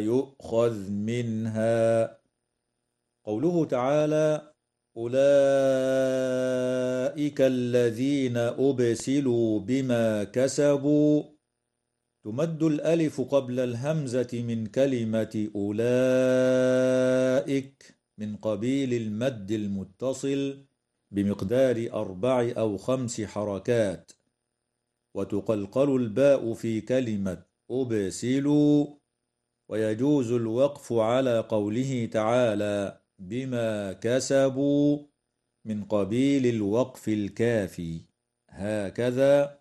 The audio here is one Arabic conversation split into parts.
يؤخذ منها. قوله تعالى: أولئك الذين أبسلوا بما كسبوا، تمد الألف قبل الهمزة من كلمة أولئك من قبيل المد المتصل بمقدار 4 أو 5 حركات، وتقلقل الباء في كلمة أبسلوا. ويجوز الوقف على قوله تعالى بما كسبوا من قبيل الوقف الكافي، هكذا: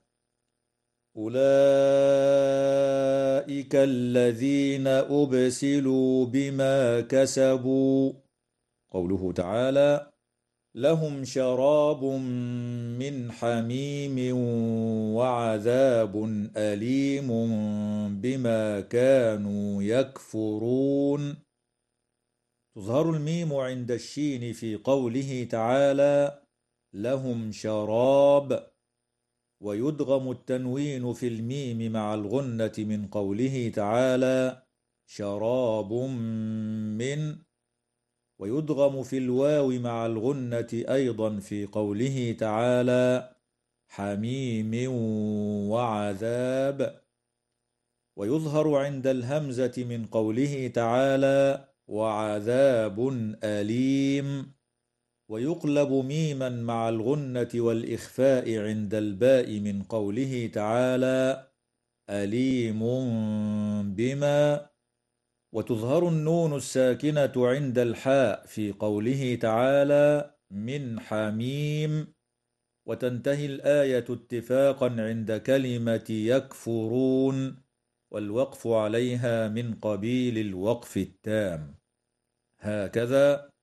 أولئك الذين أبسلوا بما كسبوا. قوله تعالى: لهم شراب من حميم وعذاب أليم بما كانوا يكفرون. تظهر الميم عند الشين في قوله تعالى لهم شراب، ويدغم التنوين في الميم مع الغنة من قوله تعالى شراب من، ويدغم في الواو مع الغنة أيضا في قوله تعالى حميم وعذاب. ويظهر عند الهمزة من قوله تعالى وعذاب أليم، ويقلب ميما مع الغنة والإخفاء عند الباء من قوله تعالى أليم بما. وتظهر النون الساكنة عند الحاء في قوله تعالى من حميم. وتنتهي الآية اتفاقا عند كلمة يكفرون، والوقف عليها من قبيل الوقف التام، هكذا: